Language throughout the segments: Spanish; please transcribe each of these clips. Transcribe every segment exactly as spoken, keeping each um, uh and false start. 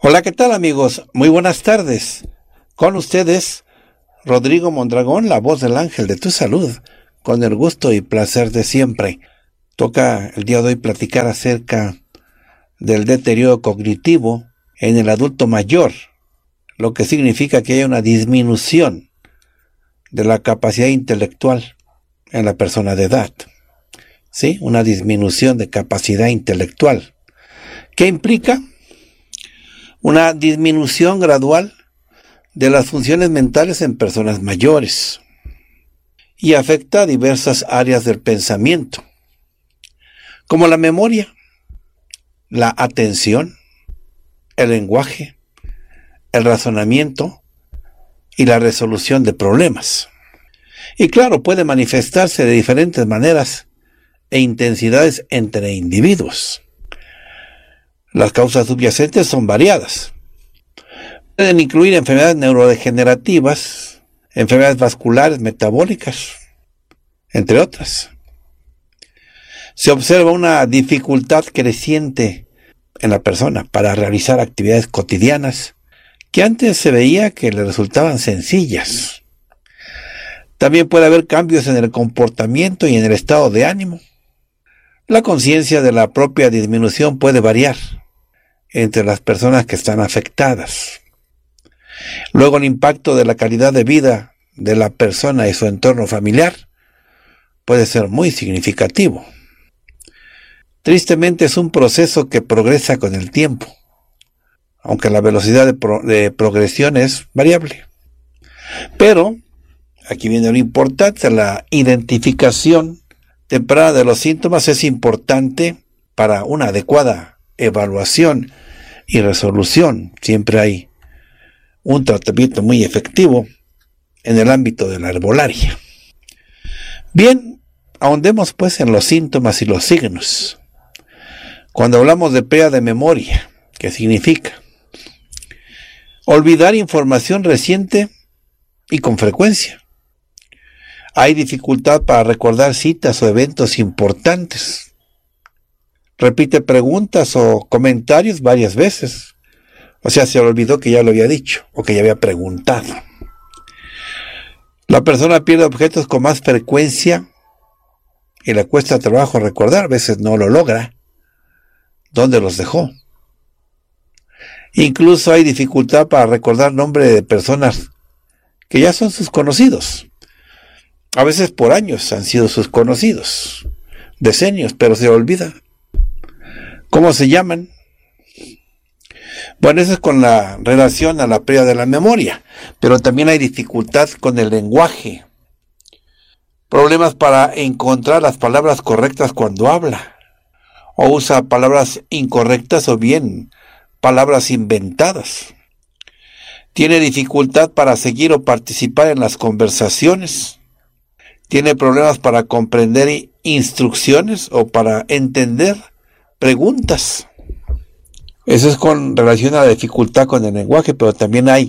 Hola, ¿qué tal, amigos? Muy buenas tardes. Con ustedes, Rodrigo Mondragón, la voz del ángel de tu salud, con el gusto y placer de siempre. Toca el día de hoy platicar acerca del deterioro cognitivo en el adulto mayor, lo que significa que hay una disminución de la capacidad intelectual en la persona de edad. ¿Sí? Una disminución de capacidad intelectual. ¿Qué implica? Una disminución gradual de las funciones mentales en personas mayores y afecta a diversas áreas del pensamiento, como la memoria, la atención, el lenguaje, el razonamiento y la resolución de problemas. Y claro, puede manifestarse de diferentes maneras e intensidades entre individuos. Las causas subyacentes son variadas. Pueden incluir enfermedades neurodegenerativas, enfermedades vasculares, metabólicas, entre otras. Se observa una dificultad creciente en la persona para realizar actividades cotidianas que antes se veía que le resultaban sencillas. También puede haber cambios en el comportamiento y en el estado de ánimo. La conciencia de la propia disminución puede variar entre las personas que están afectadas. Luego, el impacto de la calidad de vida de la persona y su entorno familiar puede ser muy significativo. Tristemente, es un proceso que progresa con el tiempo, aunque la velocidad de, pro- de progresión es variable. Pero, aquí viene lo importante, la identificación temprana de los síntomas es importante para una adecuada evaluación y resolución. Siempre hay un tratamiento muy efectivo en el ámbito de la herbolaria. Bien, ahondemos pues en los síntomas y los signos. Cuando hablamos de pérdida de memoria, ¿qué significa? Olvidar información reciente y con frecuencia. Hay dificultad para recordar citas o eventos importantes. Repite preguntas o comentarios varias veces. O sea, se olvidó que ya lo había dicho o que ya había preguntado. La persona pierde objetos con más frecuencia y le cuesta trabajo recordar. A veces no lo logra. ¿Dónde los dejó? Incluso hay dificultad para recordar nombres de personas que ya son sus conocidos. A veces por años han sido sus conocidos. Decenios, pero se olvida. ¿Cómo se llaman? Bueno, eso es con la relación a la pérdida de la memoria, pero también hay dificultad con el lenguaje. Problemas para encontrar las palabras correctas cuando habla, o usa palabras incorrectas o bien palabras inventadas. Tiene dificultad para seguir o participar en las conversaciones. Tiene problemas para comprender instrucciones o para entender preguntas. Eso es con relación a la dificultad con el lenguaje, pero también hay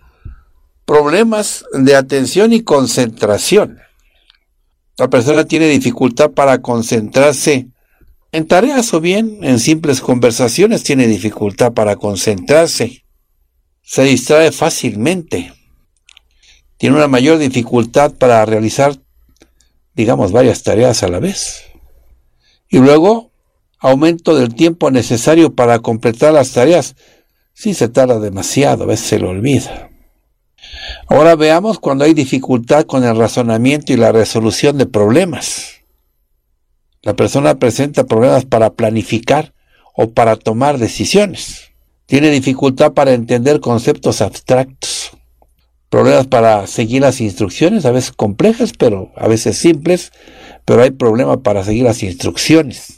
problemas de atención y concentración. La persona tiene dificultad para concentrarse en tareas o bien en simples conversaciones. Tiene dificultad para concentrarse. Se distrae fácilmente. Tiene una mayor dificultad para realizar, digamos, varias tareas a la vez. Y luego, aumento del tiempo necesario para completar las tareas. Sí, se tarda demasiado, a veces se lo olvida. Ahora veamos cuando hay dificultad con el razonamiento y la resolución de problemas. La persona presenta problemas para planificar o para tomar decisiones. Tiene dificultad para entender conceptos abstractos. Problemas para seguir las instrucciones, a veces complejas, pero a veces simples, pero hay problemas para seguir las instrucciones.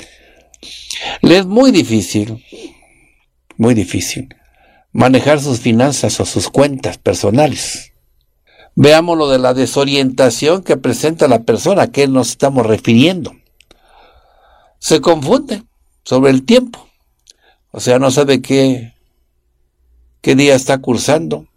Le es muy difícil, muy difícil, manejar sus finanzas o sus cuentas personales. Veamos lo de la desorientación que presenta la persona a qué nos estamos refiriendo. Se confunde sobre el tiempo, o sea, no sabe qué, qué día está cursando,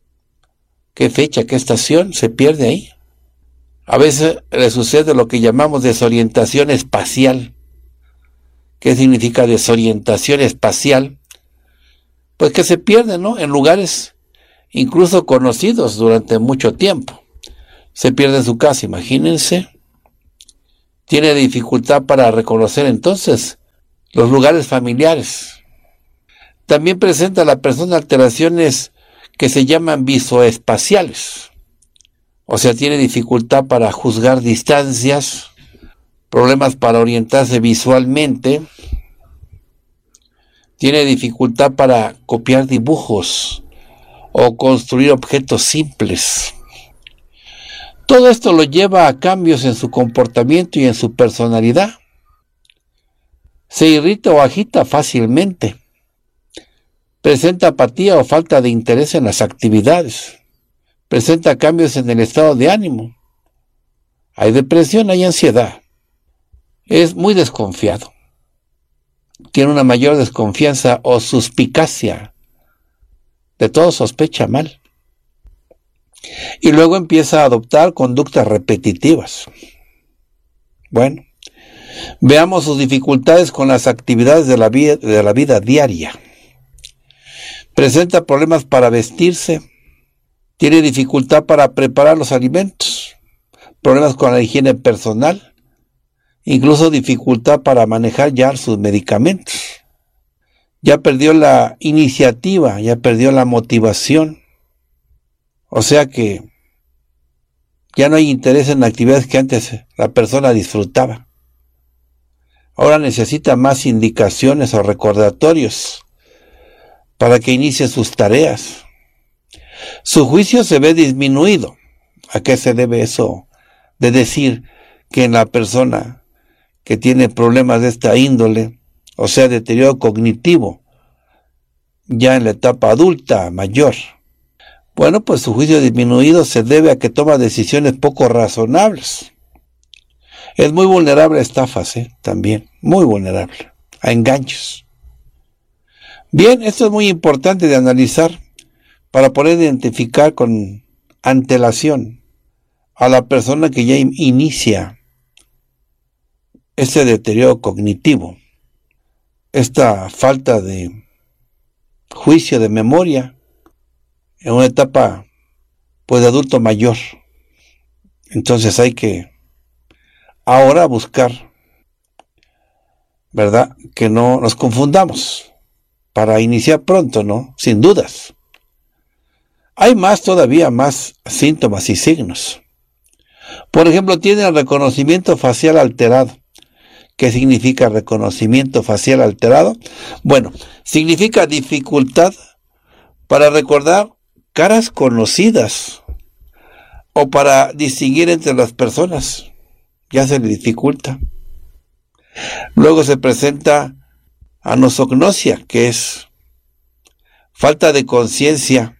qué fecha, qué estación, se pierde ahí. A veces le sucede lo que llamamos desorientación espacial. ¿Qué significa desorientación espacial? pues que se pierde, ¿no?, en lugares incluso conocidos durante mucho tiempo. Se pierde en su casa, imagínense. Tiene dificultad para reconocer entonces los lugares familiares. También presenta a la persona alteraciones que se llaman visoespaciales. O sea, tiene dificultad para juzgar distancias, problemas para orientarse visualmente, tiene dificultad para copiar dibujos o construir objetos simples. Todo esto lo lleva a cambios en su comportamiento y en su personalidad. Se irrita o agita fácilmente. Presenta apatía o falta de interés en las actividades. Presenta cambios en el estado de ánimo. Hay depresión, hay ansiedad. Es muy desconfiado. Tiene una mayor desconfianza o suspicacia. De todo sospecha mal. Y luego empieza a adoptar conductas repetitivas. Bueno, veamos sus dificultades con las actividades de la vida, de la vida diaria. Presenta problemas para vestirse. Tiene dificultad para preparar los alimentos. Problemas con la higiene personal. Incluso dificultad para manejar ya sus medicamentos. Ya perdió la iniciativa, ya perdió la motivación. O sea que ya no hay interés en actividades que antes la persona disfrutaba. Ahora necesita más indicaciones o recordatorios para que inicie sus tareas. Su juicio se ve disminuido. ¿A qué se debe eso de decir que en la persona que tiene problemas de esta índole, o sea, deterioro cognitivo, ya en la etapa adulta mayor? Bueno, pues su juicio disminuido se debe a que toma decisiones poco razonables. Es muy vulnerable a estafas, ¿eh? También, muy vulnerable a engaños. Bien, esto es muy importante de analizar para poder identificar con antelación a la persona que ya inicia este deterioro cognitivo, esta falta de juicio, de memoria, en una etapa pues de adulto mayor. Entonces hay que ahora buscar, ¿verdad?, que no nos confundamos para iniciar pronto, ¿no? Sin dudas. Hay más, todavía más síntomas y signos. Por ejemplo, tiene el reconocimiento facial alterado. ¿Qué significa reconocimiento facial alterado? Bueno, significa dificultad para recordar caras conocidas o para distinguir entre las personas. Ya se le dificulta. Luego se presenta anosognosia, que es falta de conciencia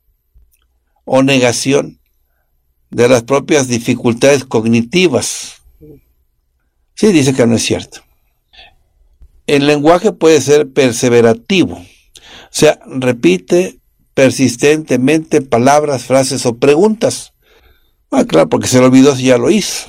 o negación de las propias dificultades cognitivas. Sí, dice que no es cierto. El lenguaje puede ser perseverativo, o sea, repite persistentemente palabras, frases o preguntas. Ah, claro, porque se le olvidó si ya lo hizo.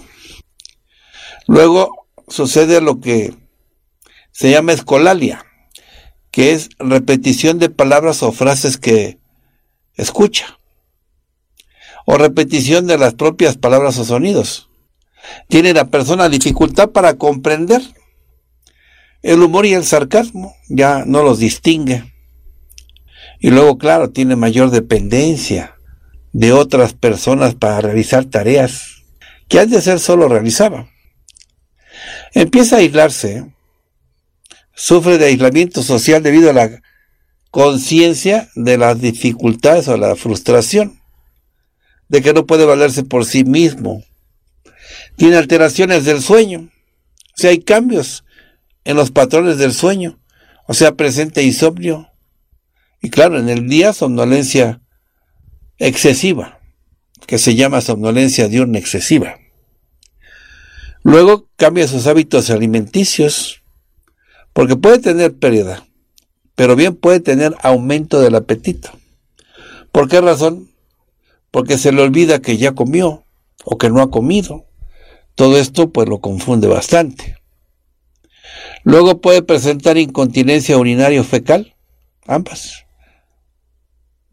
Luego sucede lo que se llama escolalia, que es repetición de palabras o frases que escucha, o repetición de las propias palabras o sonidos. Tiene la persona dificultad para comprender. El humor y el sarcasmo ya no los distingue. Y luego, claro, tiene mayor dependencia de otras personas para realizar tareas que antes él solo realizaba. Empieza a aislarse. Sufre de aislamiento social debido a la conciencia de las dificultades o la frustración, de que no puede valerse por sí mismo. Tiene alteraciones del sueño. O sea, hay cambios en los patrones del sueño. O sea, presenta insomnio. Y claro, en el día somnolencia excesiva, que se llama somnolencia diurna excesiva. Luego cambia sus hábitos alimenticios, porque puede tener pérdida, pero bien puede tener aumento del apetito. ¿Por qué razón? Porque se le olvida que ya comió o que no ha comido. Todo esto pues lo confunde bastante. Luego puede presentar incontinencia urinaria o fecal, ambas.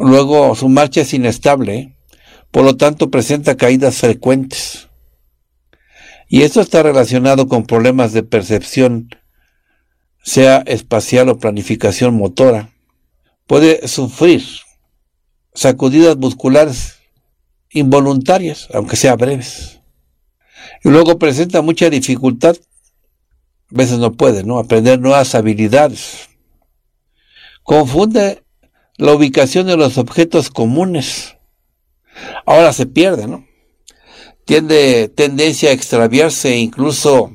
Luego su marcha es inestable, por lo tanto presenta caídas frecuentes. Y esto está relacionado con problemas de percepción, sea espacial o planificación motora. Puede sufrir sacudidas musculares involuntarias, aunque sean breves. Y luego presenta mucha dificultad, a veces no puede, ¿no?, aprender nuevas habilidades. Confunde la ubicación de los objetos comunes. Ahora se pierde, ¿no? Tiene tendencia a extraviarse incluso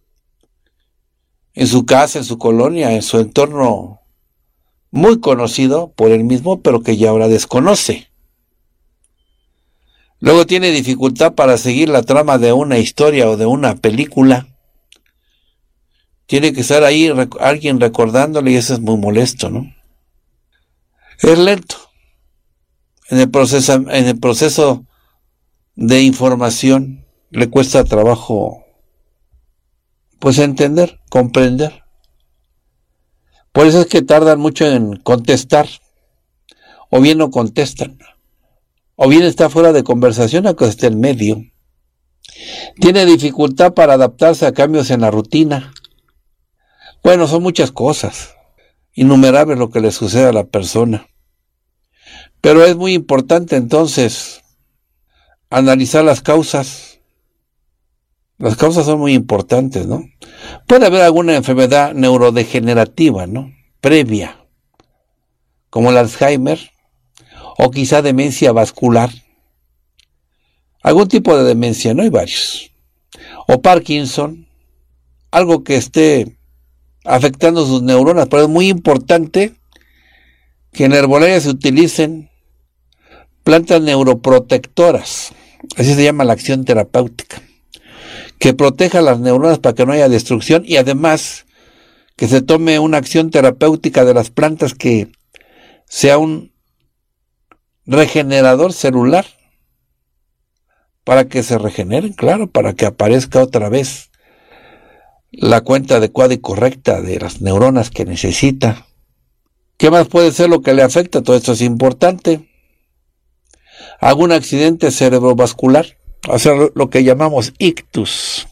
en su casa, en su colonia, en su entorno muy conocido por él mismo, pero que ya ahora desconoce. Luego tiene dificultad para seguir la trama de una historia o de una película. Tiene que estar ahí rec- alguien recordándole y eso es muy molesto, ¿no? Es lento en el proceso, en el proceso de información. Le cuesta trabajo, pues, entender, comprender. Por eso es que tardan mucho en contestar, o bien no contestan, o bien está fuera de conversación, aunque esté en medio. Tiene dificultad para adaptarse a cambios en la rutina. Bueno, son muchas cosas, innumerables lo que le sucede a la persona. Pero es muy importante entonces analizar las causas. Las causas son muy importantes, ¿no? Puede haber alguna enfermedad neurodegenerativa, ¿no?, previa, como el Alzheimer, o quizá demencia vascular. Algún tipo de demencia, ¿no? Hay varios. O Parkinson, algo que esté afectando sus neuronas, pero es muy importante que en la herbolaria se utilicen plantas neuroprotectoras, así se llama la acción terapéutica, que proteja las neuronas para que no haya destrucción, y además que se tome una acción terapéutica de las plantas que sea un regenerador celular, para que se regeneren, claro, para que aparezca otra vez la cuenta adecuada y correcta de las neuronas que necesita. ¿Qué más puede ser lo que le afecta? Todo esto es importante. Algún accidente cerebrovascular, o sea, lo que llamamos ictus.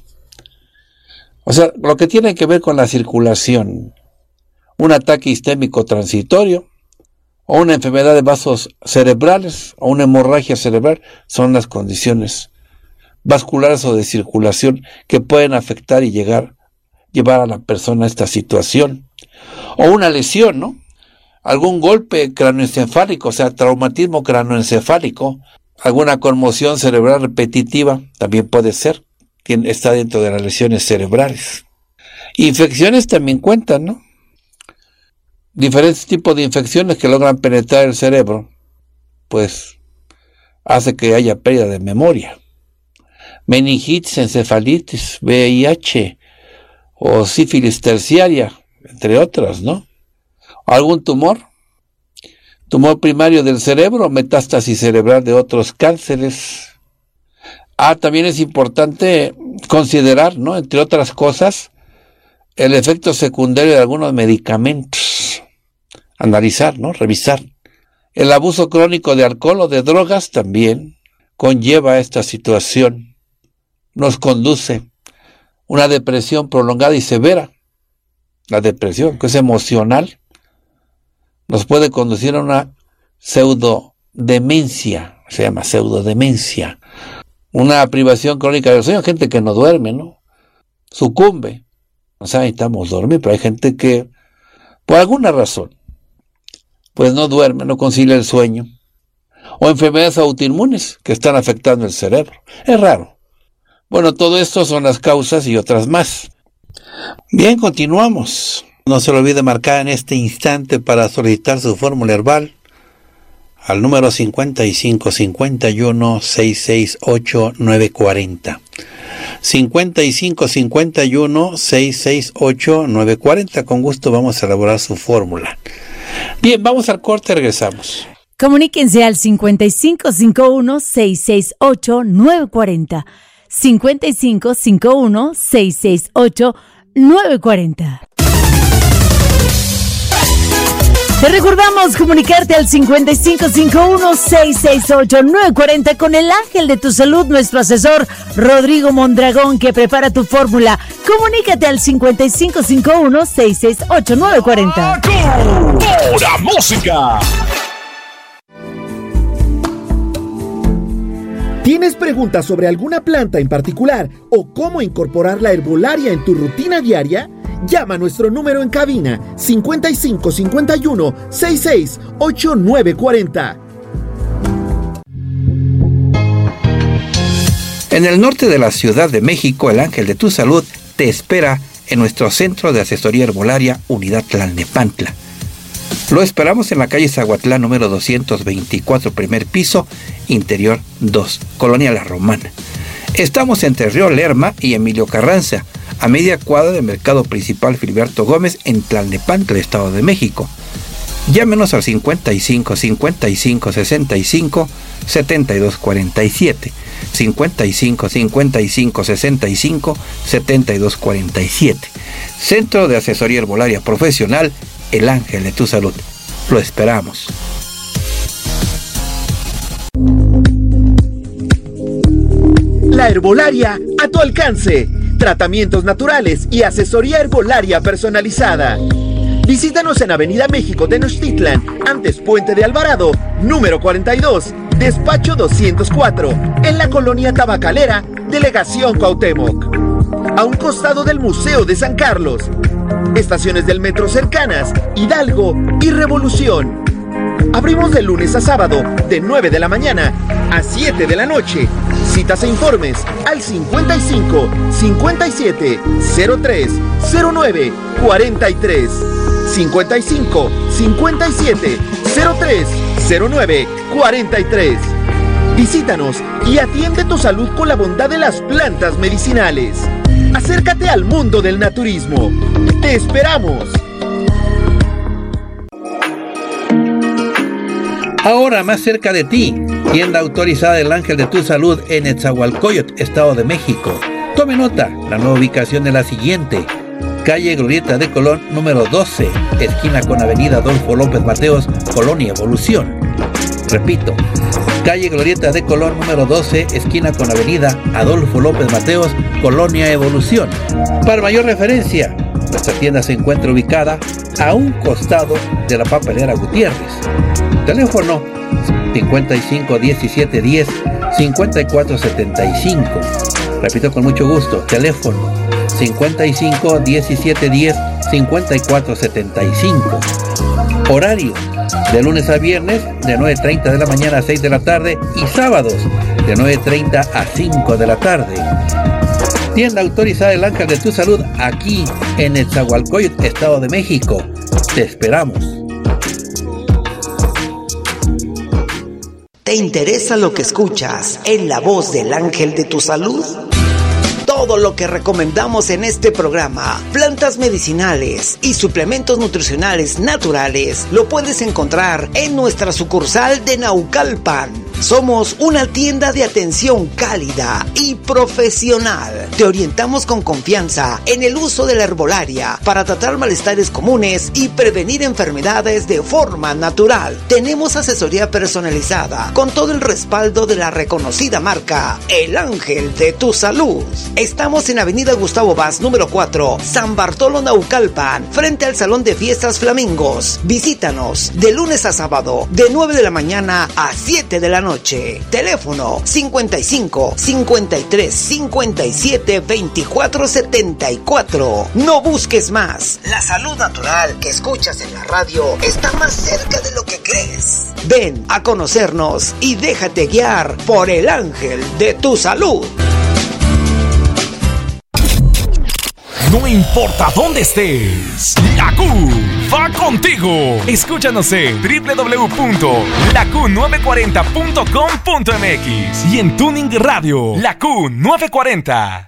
O sea, lo que tiene que ver con la circulación. Un ataque isquémico transitorio, o una enfermedad de vasos cerebrales, o una hemorragia cerebral, son las condiciones vasculares o de circulación que pueden afectar y llegar, llevar a la persona a esta situación. O una lesión, ¿no? Algún golpe cráneoencefálico, o sea, traumatismo cráneoencefálico, alguna conmoción cerebral repetitiva, también puede ser, tiene, está dentro de las lesiones cerebrales. Infecciones también cuentan, ¿no? Diferentes tipos de infecciones que logran penetrar el cerebro, pues hace que haya pérdida de memoria. Meningitis, encefalitis, V I H o sífilis terciaria, entre otras, ¿no? Algún tumor, tumor primario del cerebro, metástasis cerebral de otros cánceres. Ah, también es importante considerar, ¿no?, entre otras cosas, el efecto secundario de algunos medicamentos. Analizar, ¿no?, revisar. El abuso crónico de alcohol o de drogas también conlleva esta situación. Nos conduce a una depresión prolongada y severa. La depresión, que es emocional, nos puede conducir a una pseudodemencia, se llama pseudodemencia, una privación crónica del sueño, gente que no duerme, ¿no? Sucumbe. O sea, necesitamos dormir, pero hay gente que, por alguna razón, pues no duerme, no concilia el sueño. O enfermedades autoinmunes que están afectando el cerebro. Es raro. Bueno, todo esto son las causas y otras más. Bien, continuamos. No se lo olvide marcar en este instante para solicitar su fórmula herbal al número cincuenta y cinco cincuenta y uno sesenta y seis ocho nueve cuarenta. cincuenta y cinco cincuenta y uno sesenta y seis ocho nueve cuarenta. Con gusto vamos a elaborar su fórmula. Bien, vamos al corte, regresamos. Comuníquense al cincuenta y cinco cincuenta y uno sesenta y seis ocho nueve cuarenta. cincuenta y cinco cincuenta y uno sesenta y seis ocho nueve cuarenta. Te recordamos comunicarte al cincuenta y cinco cincuenta y uno, seiscientos sesenta y ocho, novecientos cuarenta con el ángel de tu salud, nuestro asesor Rodrigo Mondragón, que prepara tu fórmula. Comunícate al cincuenta y cinco cincuenta y uno, seiscientos sesenta y ocho, novecientos cuarenta. ¡Pura música! ¿Tienes preguntas sobre alguna planta en particular o cómo incorporar la herbolaria en tu rutina diaria? Llama a nuestro número en cabina cincuenta y cinco cincuenta y uno, sesenta y seis, ochenta y nueve cuarenta. En el norte de la Ciudad de México, el Ángel de tu Salud te espera en nuestro Centro de Asesoría Herbolaria Unidad Tlalnepantla. Lo esperamos en la calle Zaguatlán número doscientos veinticuatro, primer piso, interior dos, Colonia La Romana. Estamos entre Río Lerma y Emilio Carranza, a media cuadra del Mercado Principal Filiberto Gómez en Tlalnepantla, Estado de México. Llámenos al cincuenta y cinco cincuenta y cinco sesenta y cinco setenta y dos cuarenta y siete, cincuenta y cinco cincuenta y cinco sesenta y cinco setenta y dos cuarenta y siete. Centro de Asesoría Herbolaria Profesional, El Ángel de tu Salud. Lo esperamos. La herbolaria a tu alcance. Tratamientos naturales y asesoría herbolaria personalizada. Visítanos en Avenida México Tenochtitlan, antes Puente de Alvarado, número cuarenta y dos, despacho doscientos cuatro, en la colonia Tabacalera, Delegación Cuauhtémoc. A un costado del Museo de San Carlos. Estaciones del metro cercanas, Hidalgo y Revolución. Abrimos de lunes a sábado, de nueve de la mañana a siete de la noche. Citas e informes al cincuenta y cinco cincuenta y siete cero tres cero nueve cuarenta y tres. cincuenta y cinco cincuenta y siete cero tres cero nueve cuarenta y tres. Visítanos y atiende tu salud con la bondad de las plantas medicinales. Acércate al mundo del naturismo. ¡Te esperamos! Ahora más cerca de ti, tienda autorizada del Ángel de tu Salud en Netzahualcóyotl, Estado de México. Tome nota, la nueva ubicación es la siguiente: calle Glorieta de Colón número doce, esquina con avenida Adolfo López Mateos, Colonia Evolución. Repito, calle Glorieta de Colón número doce, esquina con avenida Adolfo López Mateos, Colonia Evolución. Para mayor referencia, nuestra tienda se encuentra ubicada a un costado de la papelera Gutiérrez. Teléfono cincuenta y cinco diecisiete diez cincuenta y cuatro setenta y cinco. Repito con mucho gusto, teléfono cincuenta y cinco diecisiete diez cincuenta y cuatro setenta y cinco. Horario de lunes a viernes de nueve treinta de la mañana a seis de la tarde y sábados de nueve treinta a cinco de la tarde. Tienda autorizada del Ángel de tu Salud aquí en Netzahualcóyotl, Estado de México. Te esperamos. ¿Te interesa lo que escuchas en la voz del Ángel de tu Salud? Todo lo que recomendamos en este programa, plantas medicinales y suplementos nutricionales naturales, lo puedes encontrar en nuestra sucursal de Naucalpan. Somos una tienda de atención cálida y profesional. Te orientamos con confianza en el uso de la herbolaria para tratar malestares comunes y prevenir enfermedades de forma natural. Tenemos asesoría personalizada con todo el respaldo de la reconocida marca El Ángel de tu Salud. Estamos en Avenida Gustavo Vaz, número cuatro, San Bartolo, Naucalpan, frente al Salón de Fiestas Flamingos. Visítanos de lunes a sábado, de nueve de la mañana a siete de la noche. Teléfono cincuenta y cinco cincuenta y tres cincuenta y siete veinticuatro setenta y cuatro. No busques más. La salud natural que escuchas en la radio está más cerca de lo que crees. Ven a conocernos y déjate guiar por el Ángel de tu Salud. No importa dónde estés, la Q va contigo. Escúchanos en doble u doble u doble u punto la q nueve cuarenta punto com punto m x y en Tuning Radio, La Q nueve cuarenta.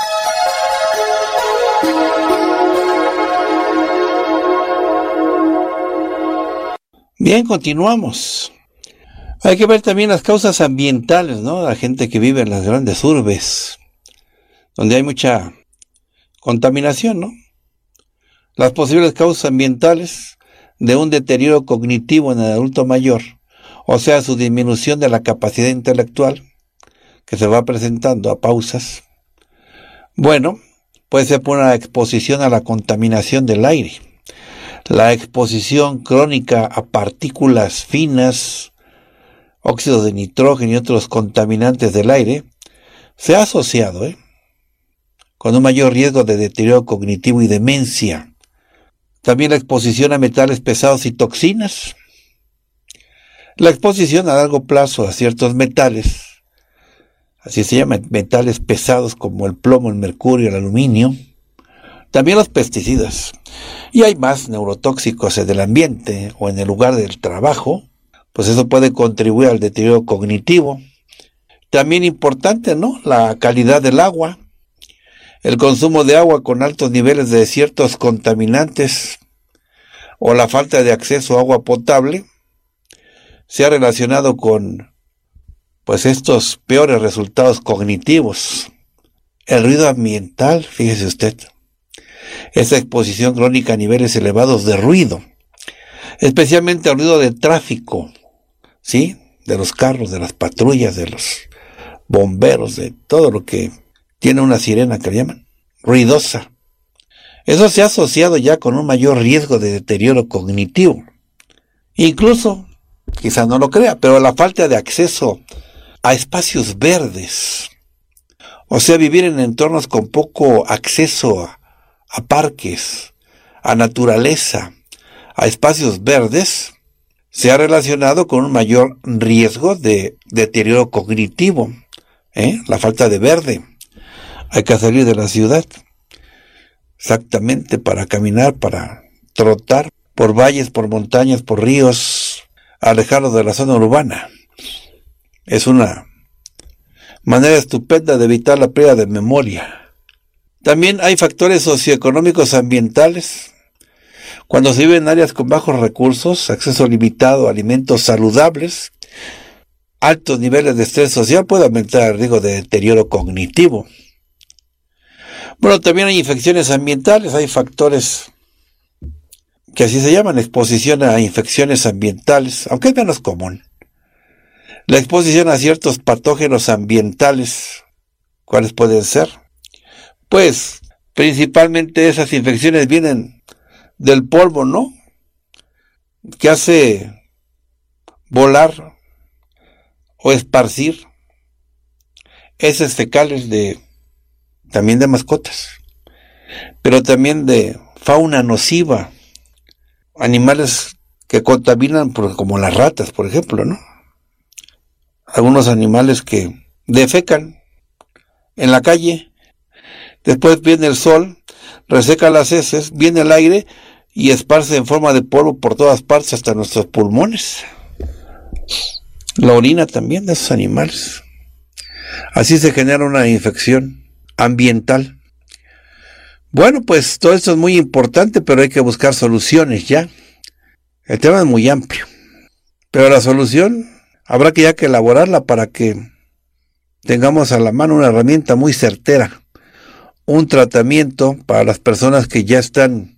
Bien, continuamos. Hay que ver también las causas ambientales, ¿no? La gente que vive en las grandes urbes, donde hay mucha contaminación, ¿no? Las posibles causas ambientales de un deterioro cognitivo en el adulto mayor, o sea, su disminución de la capacidad intelectual, que se va presentando a pausas, bueno, puede ser por una exposición a la contaminación del aire. La exposición crónica a partículas finas, óxidos de nitrógeno y otros contaminantes del aire, se ha asociado ¿eh? con un mayor riesgo de deterioro cognitivo y demencia. También la exposición a metales pesados y toxinas. La exposición a largo plazo a ciertos metales, así se llaman, metales pesados como el plomo, el mercurio, el aluminio. También los pesticidas. Y hay más neurotóxicos en el ambiente o en el lugar del trabajo, pues eso puede contribuir al deterioro cognitivo. También importante, ¿no? La calidad del agua. El consumo de agua con altos niveles de ciertos contaminantes o la falta de acceso a agua potable se ha relacionado con, pues, estos peores resultados cognitivos. El ruido ambiental, fíjese usted, esa exposición crónica a niveles elevados de ruido, especialmente al ruido de tráfico, ¿sí? De los carros, de las patrullas, de los bomberos, de todo lo que tiene una sirena que le llaman, ruidosa. Eso se ha asociado ya con un mayor riesgo de deterioro cognitivo. Incluso, quizá no lo crea, pero la falta de acceso a espacios verdes, o sea, vivir en entornos con poco acceso a, a parques, a naturaleza, a espacios verdes, se ha relacionado con un mayor riesgo de deterioro cognitivo, ¿eh? La falta de verde. Hay que salir de la ciudad, exactamente, para caminar, para trotar por valles, por montañas, por ríos, alejarnos de la zona urbana. Es una manera estupenda de evitar la pérdida de memoria. También hay factores socioeconómicos ambientales. Cuando se vive en áreas con bajos recursos, acceso limitado a alimentos saludables, altos niveles de estrés social, puede aumentar el riesgo de deterioro cognitivo. Bueno, también hay infecciones ambientales, hay factores que así se llaman, exposición a infecciones ambientales, aunque es menos común. La exposición a ciertos patógenos ambientales, ¿cuáles pueden ser? Pues, principalmente esas infecciones vienen del polvo, ¿no? Que hace volar o esparcir heces fecales de, también de mascotas, pero también de fauna nociva, animales que contaminan, como las ratas, por ejemplo, ¿no? Algunos animales que defecan en la calle, después viene el sol, reseca las heces, viene el aire y esparce en forma de polvo por todas partes hasta nuestros pulmones. La orina también de esos animales. Así se genera una infección ambiental. Bueno, pues todo esto es muy importante, pero hay que buscar soluciones ya. El tema es muy amplio, pero la solución habrá que ya que elaborarla para que tengamos a la mano una herramienta muy certera, un tratamiento para las personas que ya están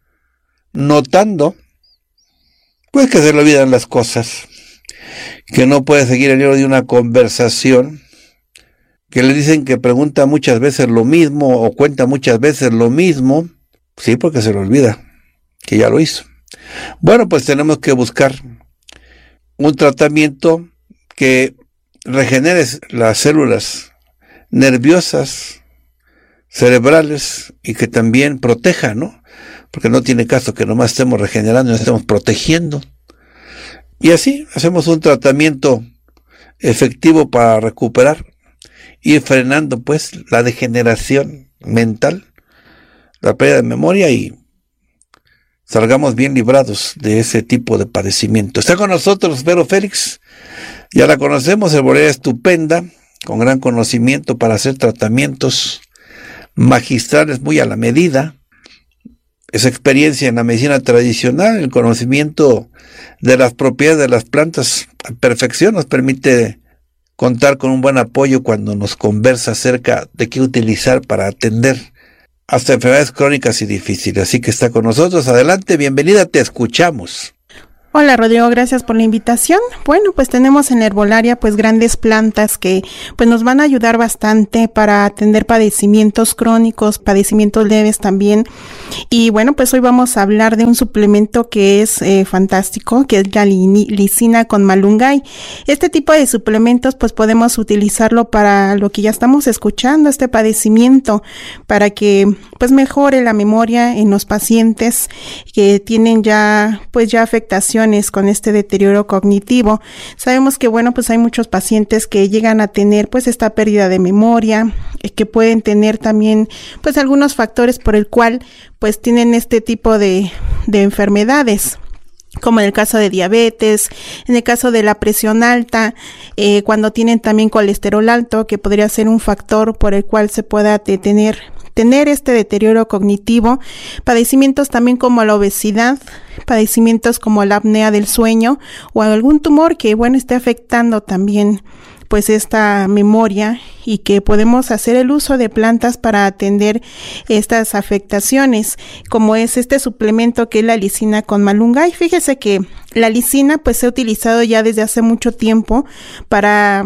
notando, pues que se le olvidan las cosas, que no puede seguir el hilo de una conversación, que le dicen que pregunta muchas veces lo mismo o cuenta muchas veces lo mismo, sí, porque se le olvida que ya lo hizo. Bueno, pues tenemos que buscar un tratamiento que regenere las células nerviosas, cerebrales, y que también proteja, ¿no? Porque no tiene caso que nomás estemos regenerando y nos estemos protegiendo. Y así hacemos un tratamiento efectivo para recuperar, ir frenando pues la degeneración mental, la pérdida de memoria, y salgamos bien librados de ese tipo de padecimiento. Está con nosotros Vero Félix, ya la conocemos, herbolera estupenda, con gran conocimiento para hacer tratamientos magistrales muy a la medida, esa experiencia en la medicina tradicional, el conocimiento de las propiedades de las plantas a perfección nos permite contar con un buen apoyo cuando nos conversa acerca de qué utilizar para atender hasta enfermedades crónicas y difíciles. Así que está con nosotros. Adelante, bienvenida, te escuchamos. Hola Rodrigo, gracias por la invitación. Bueno, pues tenemos en la herbolaria pues grandes plantas que pues nos van a ayudar bastante para atender padecimientos crónicos, padecimientos leves también. Y bueno, pues hoy vamos a hablar de un suplemento que es eh, fantástico, que es la li- lisina con malungay. Este tipo de suplementos pues podemos utilizarlo para lo que ya estamos escuchando, este padecimiento, para que pues mejore la memoria en los pacientes que tienen ya pues ya afectación con este deterioro cognitivo. Sabemos que, bueno, pues hay muchos pacientes que llegan a tener pues esta pérdida de memoria, eh, que pueden tener también pues algunos factores por el cual pues tienen este tipo de, de enfermedades, como en el caso de diabetes, en el caso de la presión alta, eh, cuando tienen también colesterol alto, que podría ser un factor por el cual se pueda tener tener este deterioro cognitivo, padecimientos también como la obesidad, padecimientos como la apnea del sueño o algún tumor que, bueno, esté afectando también pues esta memoria, y que podemos hacer el uso de plantas para atender estas afectaciones, como es este suplemento que es la lisina con malungay. Fíjese que la lisina pues se ha utilizado ya desde hace mucho tiempo para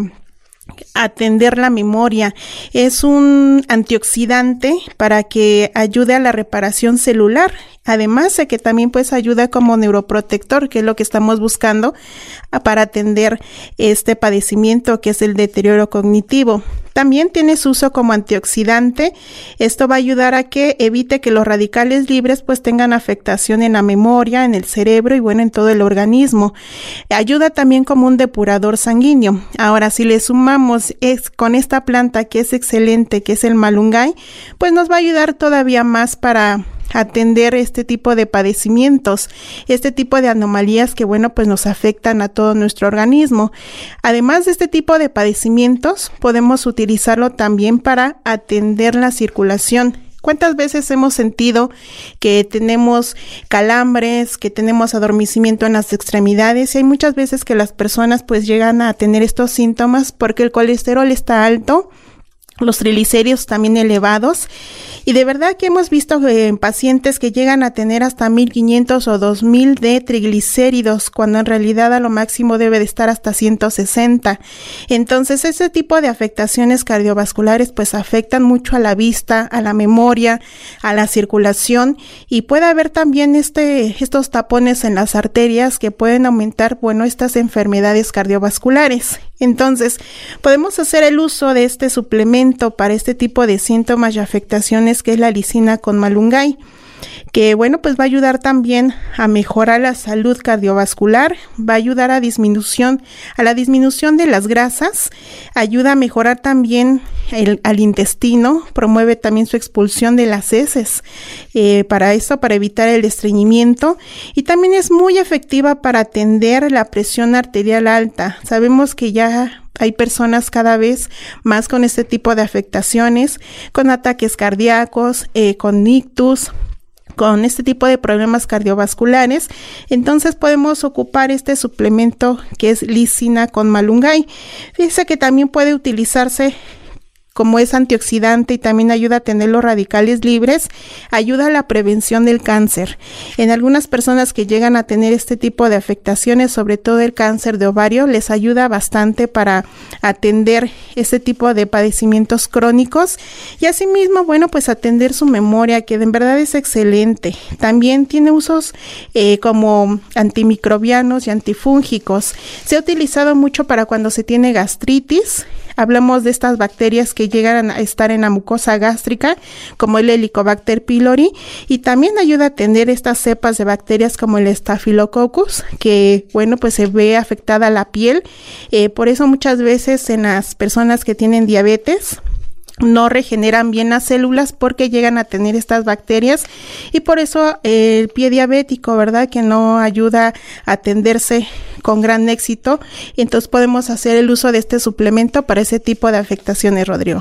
atender la memoria. Es un antioxidante para que ayude a la reparación celular, además de que también pues ayuda como neuroprotector, que es lo que estamos buscando para atender este padecimiento que es el deterioro cognitivo. También tiene su uso como antioxidante. Esto va a ayudar a que evite que los radicales libres pues tengan afectación en la memoria, en el cerebro y bueno, en todo el organismo. Ayuda también como un depurador sanguíneo. Ahora, si le sumamos es, con esta planta que es excelente, que es el malungay, pues nos va a ayudar todavía más para atender este tipo de padecimientos, este tipo de anomalías que, bueno, pues nos afectan a todo nuestro organismo. Además de este tipo de padecimientos, podemos utilizarlo también para atender la circulación. ¿Cuántas veces hemos sentido que tenemos calambres, que tenemos adormecimiento en las extremidades? Y hay muchas veces que las personas pues llegan a tener estos síntomas porque el colesterol está alto, los triglicéridos también elevados, y de verdad que hemos visto eh, pacientes que llegan a tener hasta mil quinientos o dos mil de triglicéridos, cuando en realidad a lo máximo debe de estar hasta ciento sesenta. Entonces ese tipo de afectaciones cardiovasculares pues afectan mucho a la vista, a la memoria, a la circulación, y puede haber también este estos tapones en las arterias que pueden aumentar, bueno, estas enfermedades cardiovasculares. Entonces podemos hacer el uso de este suplemento para este tipo de síntomas y afectaciones, que es la lisina con malungay, que bueno, pues va a ayudar también a mejorar la salud cardiovascular, va a ayudar a disminución, a la disminución de las grasas, ayuda a mejorar también el, al intestino, promueve también su expulsión de las heces, eh, para esto, para evitar el estreñimiento, y también es muy efectiva para atender la presión arterial alta. Sabemos que ya hay personas cada vez más con este tipo de afectaciones, con ataques cardíacos, eh, con ictus, con este tipo de problemas cardiovasculares. Entonces podemos ocupar este suplemento que es lisina con malungay. Fíjese que también puede utilizarse como es antioxidante y también ayuda a tener los radicales libres, ayuda a la prevención del cáncer. En algunas personas que llegan a tener este tipo de afectaciones, sobre todo el cáncer de ovario, les ayuda bastante para atender este tipo de padecimientos crónicos, y asimismo, bueno, pues atender su memoria, que en verdad es excelente. También tiene usos eh, como antimicrobianos y antifúngicos. Se ha utilizado mucho para cuando se tiene gastritis. Hablamos de estas bacterias que llegan a estar en la mucosa gástrica, como el Helicobacter pylori, y también ayuda a atender estas cepas de bacterias como el Staphylococcus, que, bueno, pues se ve afectada la piel. Eh, por eso muchas veces en las personas que tienen diabetes no regeneran bien las células porque llegan a tener estas bacterias, y por eso eh, el pie diabético, ¿verdad?, que no ayuda a atenderse con gran éxito. Entonces podemos hacer el uso de este suplemento para ese tipo de afectaciones, Rodrigo.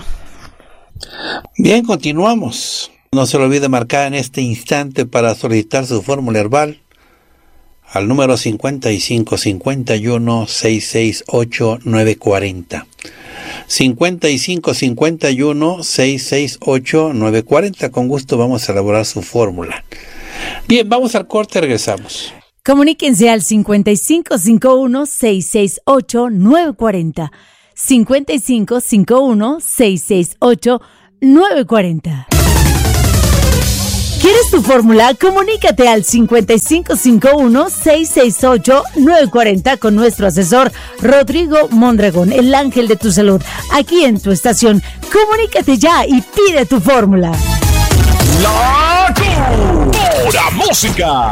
Bien, continuamos. No se le olvide marcar en este instante para solicitar su fórmula herbal al número cincuenta y cinco cincuenta y uno sesenta y seis ocho nueve cuarenta. cincuenta y cinco cincuenta y uno, seiscientos sesenta y ocho, novecientos cuarenta. Con gusto vamos a elaborar su fórmula. Bien, vamos al corte, regresamos. Comuníquense al cincuenta y cinco cincuenta y uno, seiscientos sesenta y ocho, novecientos cuarenta. cincuenta y cinco cincuenta y uno, seiscientos sesenta y ocho, novecientos cuarenta. ¿Quieres tu fórmula? Comunícate al cincuenta y cinco cincuenta y uno, seiscientos sesenta y ocho, novecientos cuarenta con nuestro asesor Rodrigo Mondragón, el ángel de tu salud, aquí en tu estación. Comunícate ya y pide tu fórmula. La pura música.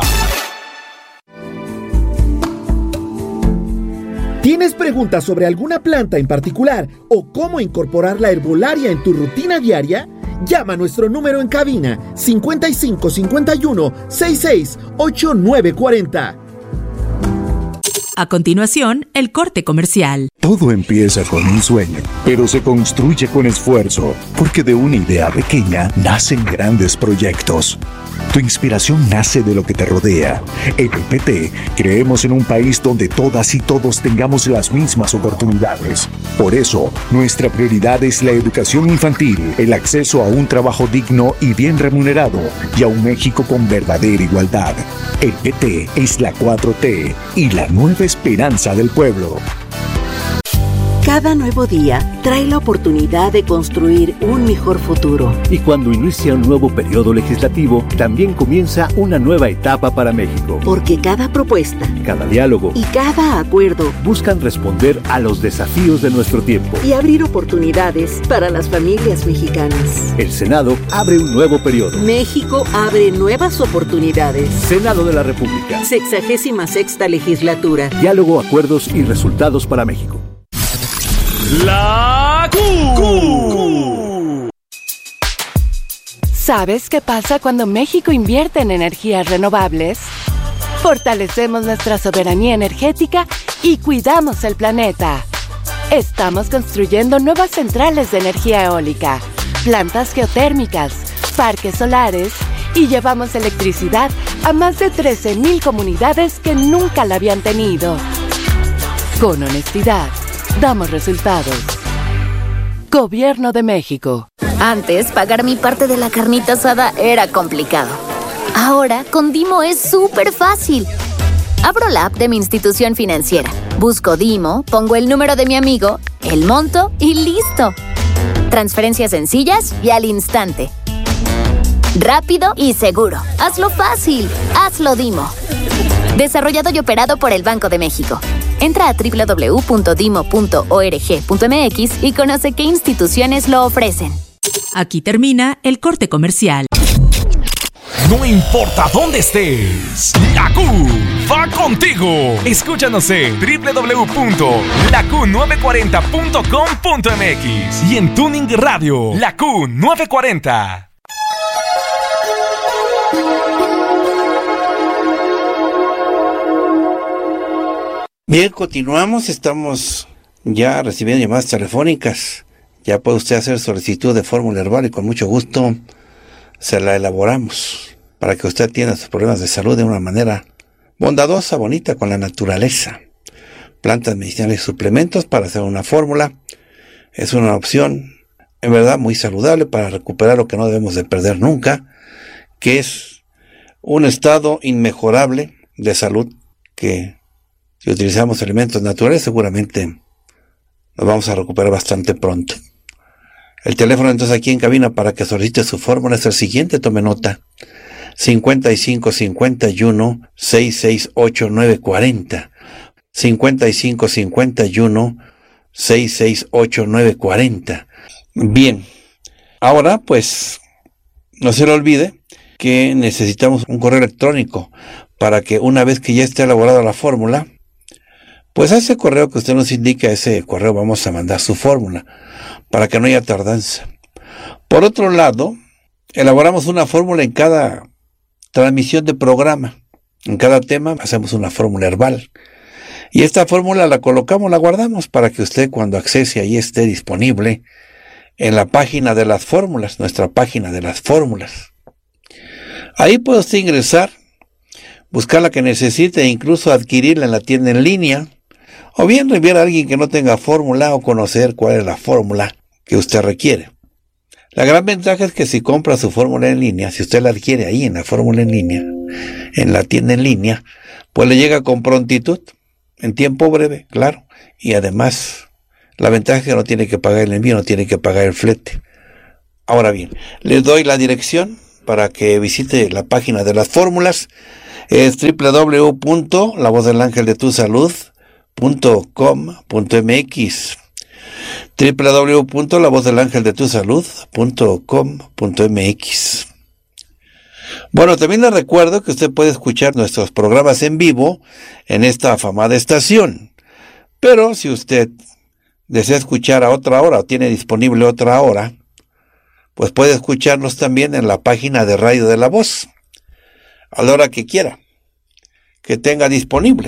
¿Tienes preguntas sobre alguna planta en particular o cómo incorporar la herbolaria en tu rutina diaria? Llama a nuestro número en cabina cincuenta y cinco cincuenta y uno, sesenta y seis, ocho nueve cuarenta. A continuación, el corte comercial. Todo empieza con un sueño, pero se construye con esfuerzo, porque de una idea pequeña nacen grandes proyectos. Tu inspiración nace de lo que te rodea. En el P T creemos en un país donde todas y todos tengamos las mismas oportunidades. Por eso, nuestra prioridad es la educación infantil, el acceso a un trabajo digno y bien remunerado, y a un México con verdadera igualdad. El P T es la cuatro T y la nueva esperanza del pueblo. Cada nuevo día trae la oportunidad de construir un mejor futuro. Y cuando inicia un nuevo periodo legislativo, también comienza una nueva etapa para México. Porque cada propuesta, cada diálogo y cada acuerdo buscan responder a los desafíos de nuestro tiempo y abrir oportunidades para las familias mexicanas. El Senado abre un nuevo periodo. México abre nuevas oportunidades. Senado de la República. Sexagésima sexta legislatura. Diálogo, acuerdos y resultados para México. La Q. ¿Sabes qué pasa cuando México invierte en energías renovables? Fortalecemos nuestra soberanía energética y cuidamos el planeta. Estamos construyendo nuevas centrales de energía eólica, plantas geotérmicas, parques solares y llevamos electricidad a más de trece mil comunidades que nunca la habían tenido. Con honestidad, damos resultados. Gobierno de México. Antes, pagar mi parte de la carnita asada era complicado. Ahora, con Dimo es súper fácil. Abro la app de mi institución financiera, busco Dimo, pongo el número de mi amigo, el monto y listo. Transferencias sencillas y al instante. Rápido y seguro. Hazlo fácil. Hazlo Dimo. Desarrollado y operado por el Banco de México. Entra a doble u doble u doble u punto dimo punto org punto m x y conoce qué instituciones lo ofrecen. Aquí termina el corte comercial. No importa dónde estés, la Q va contigo. Escúchanos en doble u doble u doble u punto la q nueve cuarenta punto com punto m x y en Tuning Radio, la Q nueve cuarenta. Bien, continuamos, estamos ya recibiendo llamadas telefónicas. Ya puede usted hacer solicitud de fórmula herbal y con mucho gusto se la elaboramos para que usted atienda sus problemas de salud de una manera bondadosa, bonita, con la naturaleza. Plantas medicinales y suplementos para hacer una fórmula es una opción, en verdad, muy saludable para recuperar lo que no debemos de perder nunca, que es un estado inmejorable de salud que, si utilizamos elementos naturales, seguramente nos vamos a recuperar bastante pronto. El teléfono entonces aquí en cabina para que solicite su fórmula es el siguiente, tome nota: cincuenta y cinco cincuenta y uno, seiscientos sesenta y ocho, novecientos cuarenta. cincuenta y cinco cincuenta y uno, seiscientos sesenta y ocho, novecientos cuarenta. Bien, ahora pues no se le olvide que necesitamos un correo electrónico para que una vez que ya esté elaborada la fórmula, pues a ese correo que usted nos indique, a ese correo vamos a mandar su fórmula, para que no haya tardanza. Por otro lado, elaboramos una fórmula en cada transmisión de programa. En cada tema hacemos una fórmula herbal. Y esta fórmula la colocamos, la guardamos, para que usted cuando accese ahí esté disponible en la página de las fórmulas, nuestra página de las fórmulas. Ahí puede usted ingresar, buscar la que necesite e incluso adquirirla en la tienda en línea, O bien enviar a alguien que no tenga fórmula o conocer cuál es la fórmula que usted requiere. La gran ventaja es que si compra su fórmula en línea, si usted la adquiere ahí en la fórmula en línea, en la tienda en línea, pues le llega con prontitud, en tiempo breve, claro. Y además, la ventaja es que no tiene que pagar el envío, no tiene que pagar el flete. Ahora bien, les doy la dirección para que visite la página de las fórmulas. Es doble u doble u doble u punto la voz del ángel de tu salud punto com punto m x. doble u doble u doble u punto la voz del ángel de tu salud punto com punto m x. Bueno, también les recuerdo que usted puede escuchar nuestros programas en vivo en esta afamada estación. Pero si usted desea escuchar a otra hora o tiene disponible otra hora, pues puede escucharnos también en la página de Radio de la Voz, a la hora que quiera, que tenga disponible.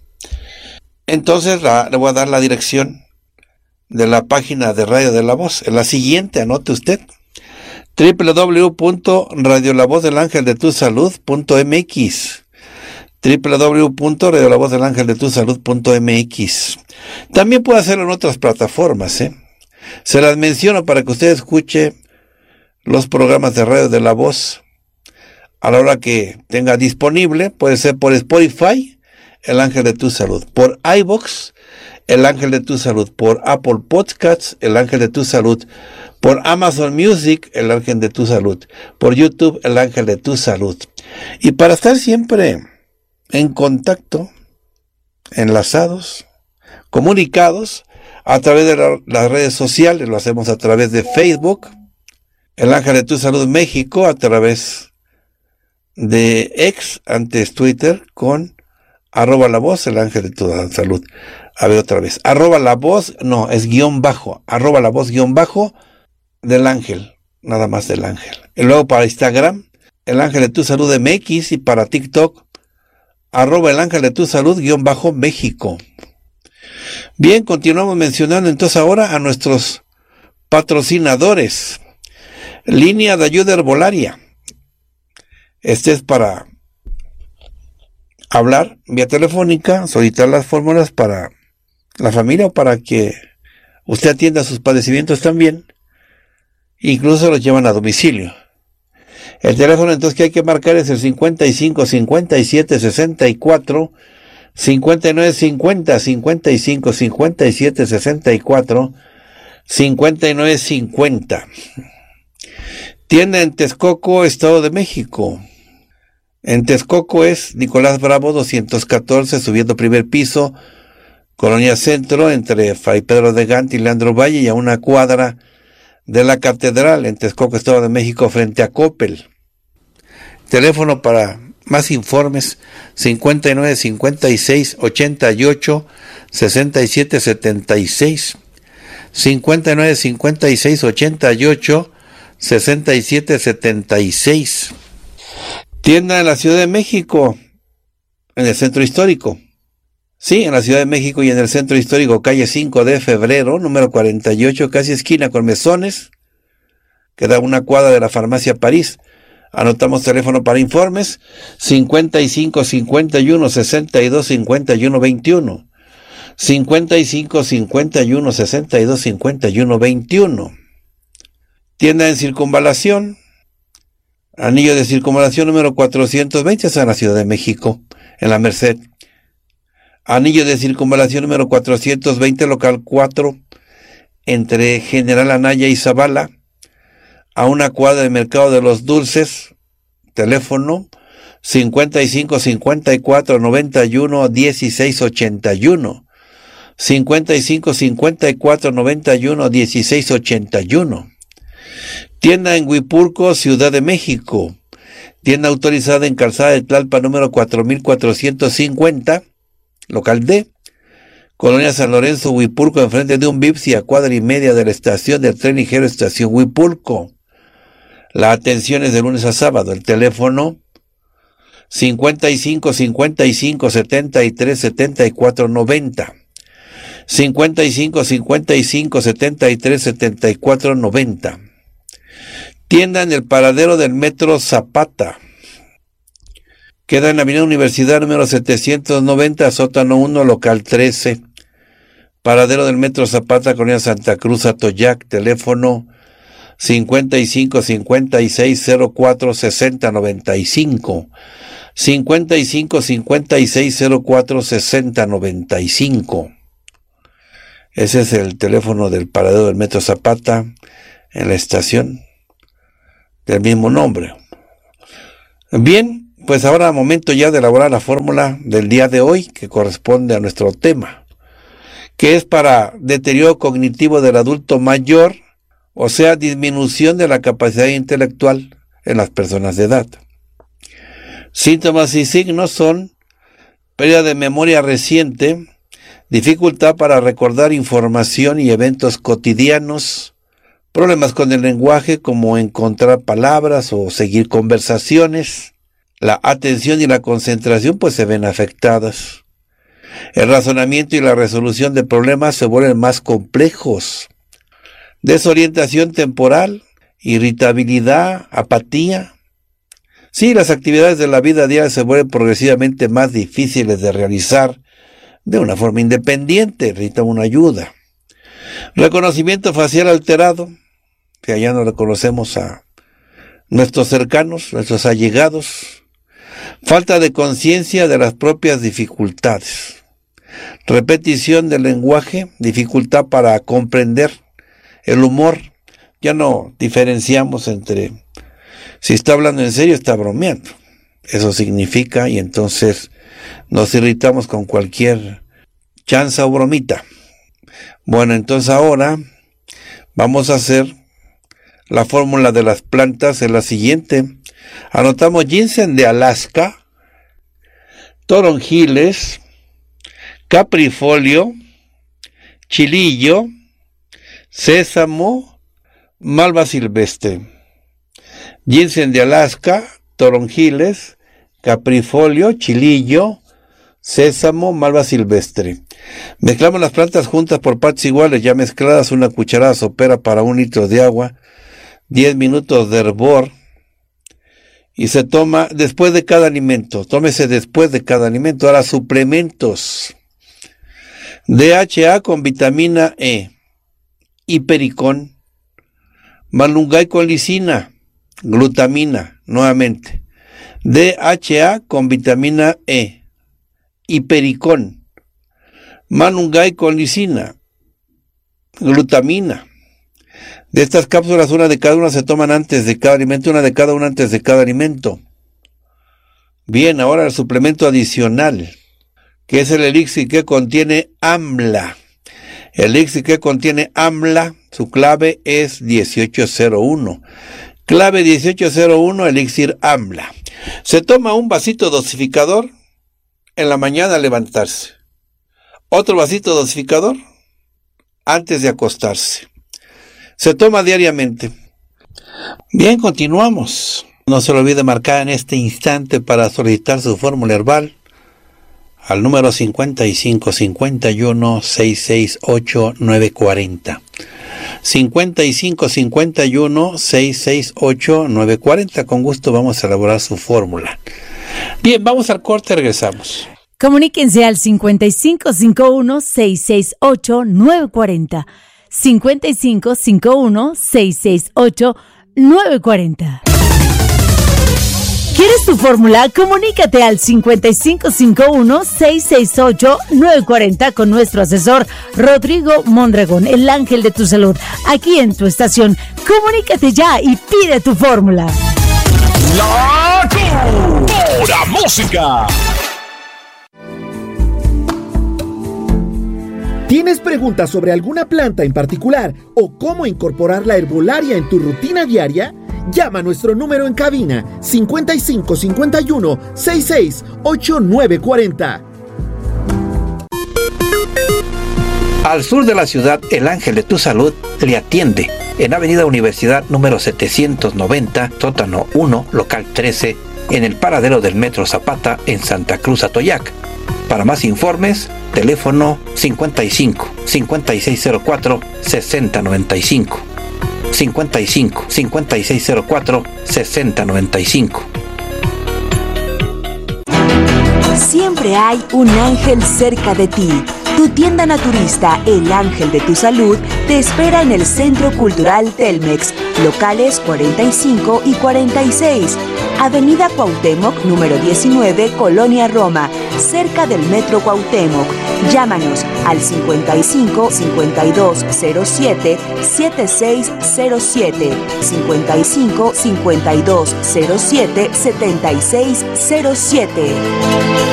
Entonces la, le voy a dar la dirección de la página de Radio de la Voz. En la siguiente, anote usted, doble u doble u doble u punto radio la voz del ángel de tu salud punto m x. doble u doble u doble u punto radio la voz del ángel de tu salud punto m x. También puede hacerlo en otras plataformas, ¿eh? Se las menciono para que usted escuche los programas de Radio de la Voz a la hora que tenga disponible. Puede ser por Spotify, El Ángel de tu Salud, por iVoox, El Ángel de tu Salud, por Apple Podcasts, El Ángel de tu Salud, por Amazon Music, El Ángel de tu Salud, por YouTube, El Ángel de tu Salud. Y para estar siempre en contacto, enlazados, comunicados a través de la, las redes sociales, lo hacemos a través de Facebook, El Ángel de tu Salud México, a través de X, antes Twitter, con arroba la voz, El Ángel de tu Salud. A ver otra vez, arroba la voz, no, es guión bajo, arroba la voz guión bajo del ángel, nada más del ángel. Y luego para Instagram, El Ángel de tu Salud M X, y para TikTok, arroba El Ángel de tu Salud guión bajo México. Bien, continuamos mencionando entonces ahora a nuestros patrocinadores. Línea de ayuda herbolaria. Este es para hablar vía telefónica, solicitar las fórmulas para la familia o para que usted atienda sus padecimientos también. Incluso los llevan a domicilio. El teléfono entonces que hay que marcar es el cincuenta y cinco, cincuenta y siete, sesenta y cuatro, cincuenta y nueve, cincuenta, cincuenta y cinco, cincuenta y siete, sesenta y cuatro, cincuenta y nueve, cincuenta. Tienda en Texcoco, Estado de México. En Texcoco es Nicolás Bravo doscientos catorce, subiendo primer piso, Colonia Centro, entre Fray Pedro de Gante y Leandro Valle, y a una cuadra de la Catedral, en Texcoco, Estado de México, frente a Coppel. Teléfono para más informes, cincuenta y nueve, cincuenta y seis, ochenta y ocho, sesenta y siete, setenta y seis. cincuenta y nueve, cincuenta y seis, ochenta y ocho, sesenta y siete, setenta y seis. Tienda en la Ciudad de México, en el Centro Histórico. Sí, en la Ciudad de México y en el Centro Histórico, calle cinco de febrero, número cuarenta y ocho, casi esquina con Mesones, que da una cuadra de la Farmacia París. Anotamos teléfono para informes, cincuenta y cinco, cincuenta y uno, sesenta y dos, cincuenta y uno, veintiuno. cincuenta y cinco, cincuenta y uno, sesenta y dos, cincuenta y uno, veintiuno. Tienda en Circunvalación, anillo de circunvalación número cuatrocientos veinte, en la Ciudad de México, en la Merced. Anillo de circunvalación número cuatrocientos veinte, local cuatro, entre General Anaya y Zavala, a una cuadra del Mercado de los Dulces. Teléfono cincuenta y cinco, cincuenta y cuatro, noventa y uno, dieciséis, ochenta y uno. cincuenta y cinco, cincuenta y cuatro, noventa y uno, dieciséis, ochenta y uno. Tienda en Huipulco, Ciudad de México. Tienda autorizada en Calzada de Tlalpan número cuatro mil cuatrocientos cincuenta, local D, Colonia San Lorenzo, Huipulco, enfrente de un Vips y a cuadra y media de la estación del tren ligero Estación Huipulco. La atención es de lunes a sábado. El teléfono cincuenta y cinco, cincuenta y cinco, setenta y tres, setenta y cuatro, noventa. cincuenta y cinco, cincuenta y cinco, setenta y tres, setenta y cuatro, noventa. Tienda en el paradero del Metro Zapata. Queda en la Avenida Universidad número setecientos noventa, sótano uno, local trece. paradero del Metro Zapata, Colonia Santa Cruz, Atoyac, teléfono cincuenta y cinco, cincuenta y seis, cero cuatro, sesenta, noventa y cinco, cincuenta y cinco, cincuenta y seis, cero cuatro, sesenta, noventa y cinco. Ese es el teléfono del paradero del Metro Zapata en la estación del mismo nombre. Bien, pues ahora momento ya de elaborar la fórmula del día de hoy que corresponde a nuestro tema, que es para deterioro cognitivo del adulto mayor, o sea, disminución de la capacidad intelectual en las personas de edad. Síntomas y signos son pérdida de memoria reciente, dificultad para recordar información y eventos cotidianos, problemas con el lenguaje como encontrar palabras o seguir conversaciones, la atención y la concentración pues se ven afectadas. El razonamiento y la resolución de problemas se vuelven más complejos. Desorientación temporal, irritabilidad, apatía. Sí, las actividades de la vida diaria se vuelven progresivamente más difíciles de realizar de una forma independiente, necesitan una ayuda. Reconocimiento facial alterado, que ya no reconocemos a nuestros cercanos, nuestros allegados. Falta de conciencia de las propias dificultades. Repetición del lenguaje, dificultad para comprender. El humor, ya no diferenciamos entre si está hablando en serio o está bromeando. Eso significa, y entonces nos irritamos con cualquier chanza o bromita. Bueno, entonces ahora vamos a hacer la fórmula de las plantas, es la siguiente. Anotamos ginseng de Alaska, toronjiles, caprifolio, chilillo, sésamo, malva silvestre. Ginseng de Alaska, toronjiles, caprifolio, chilillo, sésamo, malva silvestre. Mezclamos las plantas juntas por partes iguales, ya mezcladas, una cucharada sopera para un litro de agua, diez minutos de hervor, y se toma después de cada alimento. Tómese después de cada alimento. Ahora, suplementos. D H A con vitamina E, hipericón, malungay con lisina, glutamina, nuevamente. D H A con vitamina E, hipericón, malungay con lisina, glutamina. De estas cápsulas, una de cada una se toman antes de cada alimento, una de cada una antes de cada alimento. Bien, ahora el suplemento adicional, que es el elixir que contiene AMLA. El elixir que contiene AMLA, su clave es dieciocho cero uno. Clave dieciocho cero uno, elixir AMLA. Se toma un vasito dosificador en la mañana al levantarse. Otro vasito dosificador antes de acostarse. Se toma diariamente. Bien, continuamos. No se lo olvide marcar en este instante para solicitar su fórmula herbal al número cincuenta y cinco, cincuenta y uno, seiscientos sesenta y ocho, novecientos cuarenta. cincuenta y cinco, cincuenta y uno, seiscientos sesenta y ocho, novecientos cuarenta. Con gusto vamos a elaborar su fórmula. Bien, vamos al corte, regresamos. Comuníquense al cincuenta y cinco, cincuenta y uno, seiscientos sesenta y ocho, novecientos cuarenta. cincuenta y cinco, cincuenta y uno, seiscientos sesenta y ocho, novecientos cuarenta. ¿Quieres tu fórmula? Comunícate al cincuenta y cinco, cincuenta y uno, seiscientos sesenta y ocho, novecientos cuarenta con nuestro asesor Rodrigo Mondragón, el ángel de tu salud, aquí en tu estación. Comunícate ya y pide tu fórmula. La pura música. ¿Tienes preguntas sobre alguna planta en particular o cómo incorporar la herbolaria en tu rutina diaria? Llama a nuestro número en cabina cincuenta y cinco, cincuenta y uno, sesenta y seis, ocho nueve cuarenta. Al sur de la ciudad, el Ángel de tu Salud le atiende en Avenida Universidad número setecientos noventa, sótano uno, local trece, en el paradero del Metro Zapata en Santa Cruz, Atoyac. Para más informes, teléfono cincuenta y cinco, cincuenta y seis cero cuatro, sesenta noventa y cinco. cincuenta y cinco, cincuenta y seis cero cuatro, sesenta noventa y cinco. Siempre hay un ángel cerca de ti. Tu Tu tienda naturista El Ángel de tu Salud te espera en el Centro Cultural Telmex, locales cuarenta y cinco y cuarenta y seis, Avenida Cuauhtémoc, número diecinueve, Colonia Roma, cerca del Metro Cuauhtémoc. Llámanos al cincuenta y cinco, cincuenta y dos, cero siete, setenta y seis cero siete, cincuenta y cinco, cincuenta y dos, cero siete, setenta y seis cero siete.